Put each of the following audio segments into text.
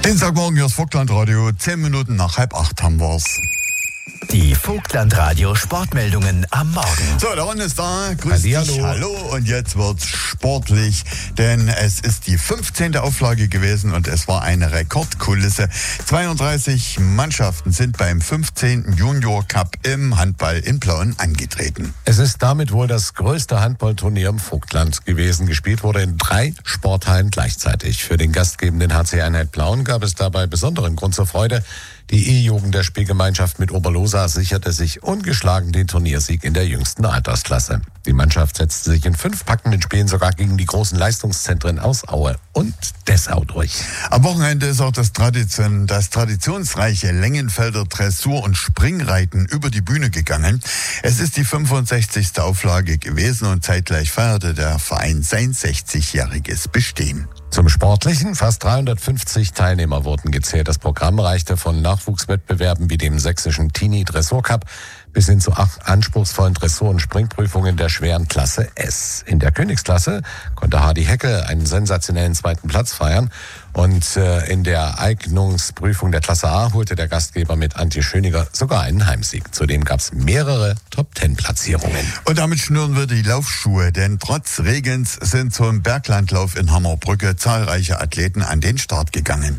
Dienstagmorgen, hier ist Vogtlandradio. 10 Minuten nach 7:30 haben wir's. Die Vogtlandradio Sportmeldungen am Morgen. So, der Ron ist da. Grüß dich. Hallo. Und jetzt wird's sportlich, denn es ist die 15. Auflage gewesen und es war eine Rekordkulisse. 32 Mannschaften sind beim 15. Junior Cup im Handball in Plauen angetreten. Es ist damit wohl das größte Handballturnier im Vogtland gewesen. Gespielt wurde in 3 Sporthallen gleichzeitig. Für den gastgebenden HC Einheit Plauen gab es dabei besonderen Grund zur Freude. Die E-Jugend der Spielgemeinschaft mit Oberlosa sicherte sich ungeschlagen den Turniersieg in der jüngsten Altersklasse. Die Mannschaft setzte sich in 5 packenden Spielen sogar gegen die großen Leistungszentren aus Aue und Dessau durch. Am Wochenende ist auch das traditionsreiche Längenfelder Dressur- und Springreiten über die Bühne gegangen. Es ist die 65. Auflage gewesen und zeitgleich feierte der Verein sein 60-jähriges Bestehen. Zum Sportlichen, fast 350 Teilnehmer wurden gezählt. Das Programm reichte von Nachwuchswettbewerben wie dem sächsischen Teenie Dressur Cup bis hin zu 8 anspruchsvollen Dressur- und Springprüfungen der schweren Klasse S. In der Königsklasse konnte Hardy Heckel einen sensationellen 2. Platz feiern. Und in der Eignungsprüfung der Klasse A holte der Gastgeber mit Antje Schöniger sogar einen Heimsieg. Zudem gab es mehrere Top-10-Platzierungen. Und damit schnüren wir die Laufschuhe, denn trotz Regens sind zum Berglandlauf in Hammerbrücke zahlreiche Athleten an den Start gegangen.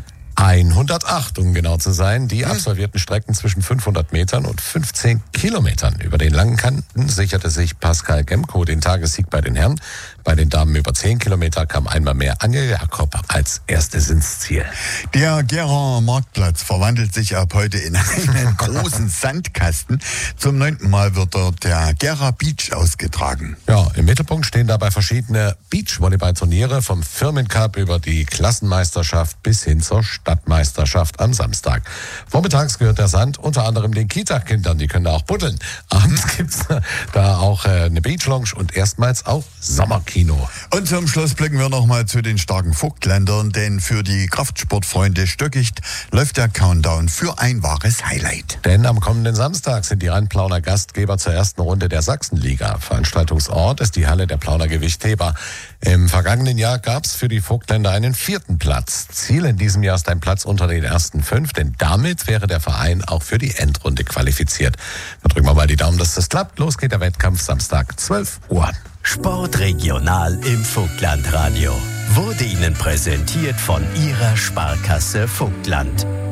108, um genau zu sein. Die absolvierten Strecken zwischen 500 Metern und 15 Kilometern. Über den langen Kanten sicherte sich Pascal Gemko den Tagessieg bei den Herren. Bei den Damen über 10 Kilometer kam einmal mehr Anja Jakob als erstes ins Ziel. Der Gera Marktplatz verwandelt sich ab heute in einen großen Sandkasten. Zum 9. Mal wird dort der Gera Beach ausgetragen. Ja, im Mittelpunkt stehen dabei verschiedene Beachvolleyball-Turniere vom Firmencup über die Klassenmeisterschaft bis hin zur Stadtmeisterschaft am Samstag. Vormittags gehört der Sand unter anderem den Kita-Kindern, die können da auch buddeln. Abends gibt's da auch eine Beachlounge und erstmals auch Sommerkino. Und zum Schluss blicken wir nochmal zu den starken Vogtländern, denn für die Kraftsportfreunde Stöckicht läuft der Countdown für ein wahres Highlight. Denn am kommenden Samstag sind die Rheinplauner Gastgeber zur ersten Runde der Sachsenliga. Veranstaltungsort ist die Halle der Plauner Gewichtheber. Im vergangenen Jahr gab es für die Vogtländer einen 4. Platz. Ziel in diesem Jahr ist ein Platz unter den ersten 5, denn damit wäre der Verein auch für die Endrunde qualifiziert. Dann drücken wir mal die Daumen, dass das klappt. Los geht der Wettkampf Samstag, 12 Uhr. Sportregional im Vogtlandradio wurde Ihnen präsentiert von Ihrer Sparkasse Vogtland.